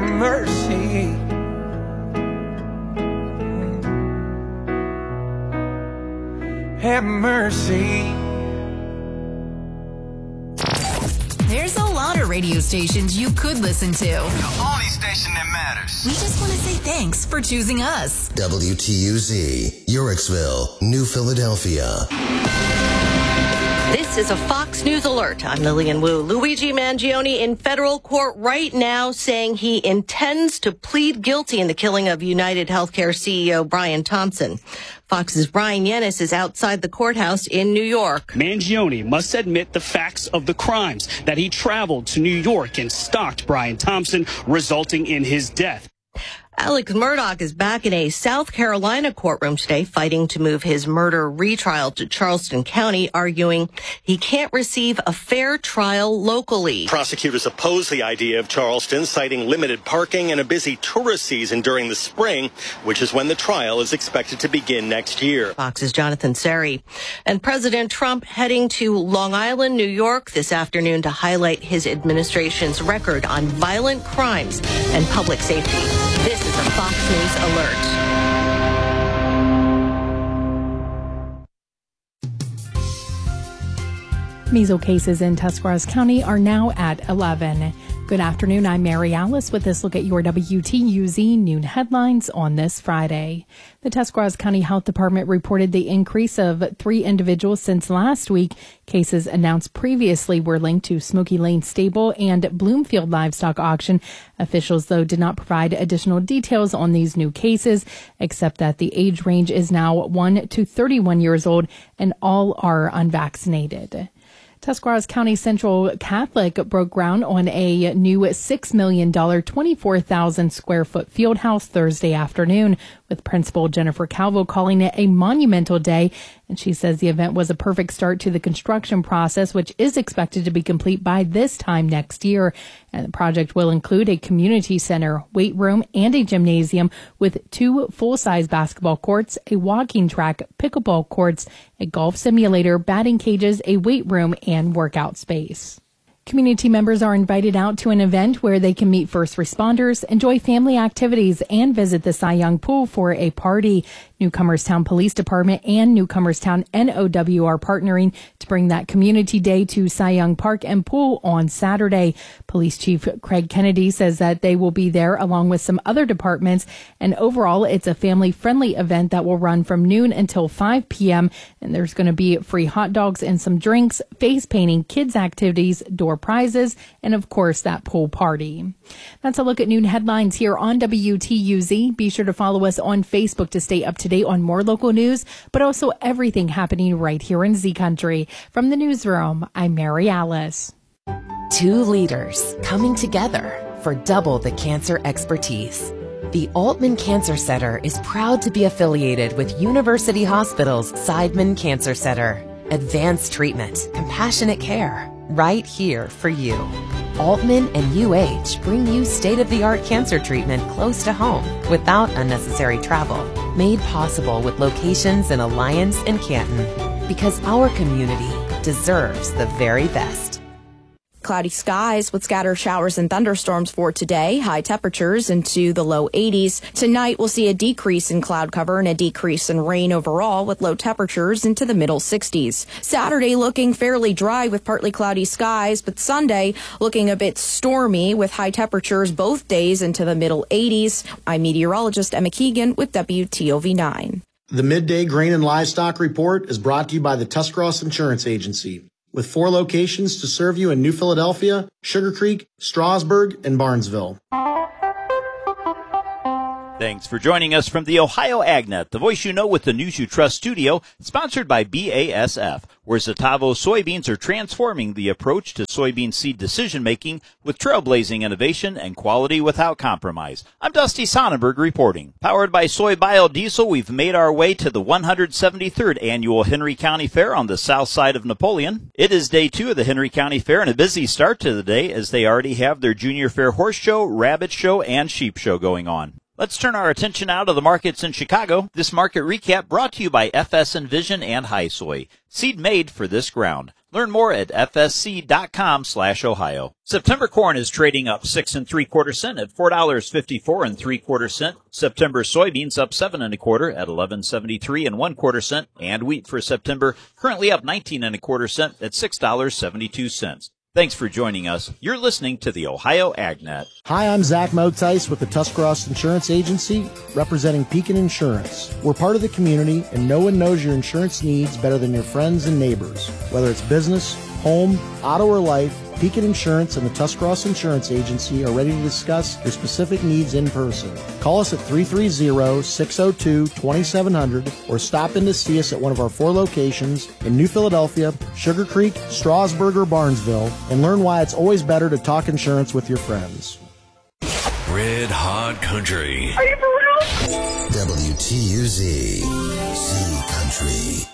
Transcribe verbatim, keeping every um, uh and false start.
have mercy. Have mercy. There's a lot of radio stations you could listen to. The only station that matters. We just want to say thanks for choosing us. W T U Z, Uricksville, New Philadelphia. This is a Fox News alert. I'm Lillian Wu. Luigi Mangione in federal court right now saying he intends to plead guilty in the killing of United Healthcare C E O Brian Thompson. Fox's Brian Yennis is outside the courthouse in New York. Mangione must admit the facts of the crimes, that he traveled to New York and stalked Brian Thompson, resulting in his death. Alex Murdaugh is back in a South Carolina courtroom today fighting to move his murder retrial to Charleston County, arguing he can't receive a fair trial locally. Prosecutors oppose the idea of Charleston, citing limited parking and a busy tourist season during the spring, which is when the trial is expected to begin next year. Fox's Jonathan Seri. And President Trump heading to Long Island, New York this afternoon to highlight his administration's record on violent crimes and public safety. This is a Fox News alert. Measles cases in Tuscarawas County are now at eleven. Good afternoon, I'm Mary Alice with this look at your W T U Z noon headlines on this Friday. The Tuscarawas County Health Department reported the increase of three individuals since last week. Cases announced previously were linked to Smoky Lane Stable and Bloomfield Livestock Auction. Officials, though, did not provide additional details on these new cases, except that the age range is now one to thirty-one years old and all are unvaccinated. Tuscarawas County Central Catholic broke ground on a new six million dollars, twenty-four thousand square foot field house Thursday afternoon, with Principal Jennifer Calvo calling it a monumental day. And she says the event was a perfect start to the construction process, which is expected to be complete by this time next year. And the project will include a community center, weight room, and a gymnasium with two full-size basketball courts, a walking track, pickleball courts, a golf simulator, batting cages, a weight room, and workout space. Community members are invited out to an event where they can meet first responders, enjoy family activities, and visit the Cy Young Pool for a party. Newcomerstown Police Department and Newcomerstown N O W are partnering to bring that community day to Cy Young Park and Pool on Saturday. Police Chief Craig Kennedy says that they will be there along with some other departments, and overall it's a family-friendly event that will run from noon until five p.m. and there's going to be free hot dogs and some drinks, face painting, kids activities, door prizes, and of course that pool party. That's a look at noon headlines here on W T U Z. Be sure to follow us on Facebook to stay up to date on more local news, but also everything happening right here in Z Country. From the newsroom, I'm Mary Alice. Two leaders coming together for double the cancer expertise. The Altman Cancer Center is proud to be affiliated with University Hospital's Seidman Cancer Center. Advanced treatment, compassionate care, right here for you. Altman and U H bring you state-of-the-art cancer treatment close to home without unnecessary travel. Made possible with locations in Alliance and Canton. Because our community deserves the very best. Cloudy skies with scattered showers and thunderstorms for today. High temperatures into the low eighties. Tonight we'll see a decrease in cloud cover and a decrease in rain overall with low temperatures into the middle sixties. Saturday looking fairly dry with partly cloudy skies, but Sunday looking a bit stormy with high temperatures both days into the middle eighties. I'm meteorologist Emma Keegan with W T O V nine. The Midday Grain and Livestock Report is brought to you by the Tuscarawas Insurance Agency, with four locations to serve you in New Philadelphia, Sugar Creek, Strasburg, and Barnesville. Thanks for joining us from the Ohio AgNet, the voice you know with the News You Trust studio, sponsored by B A S F, where Zetavo soybeans are transforming the approach to soybean seed decision-making with trailblazing innovation and quality without compromise. I'm Dusty Sonnenberg reporting. Powered by soy biodiesel, we've made our way to the one hundred seventy-third Annual Henry County Fair on the south side of Napoleon. It is day two of the Henry County Fair and a busy start to the day as they already have their Junior Fair Horse Show, Rabbit Show, and Sheep Show going on. Let's turn our attention now to the markets in Chicago. This market recap brought to you by F S Envision and HiSoy. Seed made for this ground. Learn more at f s c dot com slash Ohio. September corn is trading up six and three quarter cent at four dollars fifty-four and three quarter cent. September soybeans up seven and a quarter at eleven seventy-three and one quarter cent. And wheat for September currently up nineteen and a quarter cent at six dollars seventy-two cents. Thanks for joining us. You're listening to the Ohio AgNet. Hi, I'm Zach Motice with the Tuscarawas Insurance Agency, representing Pekin Insurance. We're part of the community, and no one knows your insurance needs better than your friends and neighbors. Whether it's business, home, auto, or life, Pekin Insurance and the Tuscarawas Insurance Agency are ready to discuss your specific needs in person. Call us at three three zero, six zero two, two seven zero zero or stop in to see us at one of our four locations in New Philadelphia, Sugar Creek, Strasburg, or Barnesville, and learn why it's always better to talk insurance with your friends. Red Hot Country. Are you for real? W T U Z, Z Country.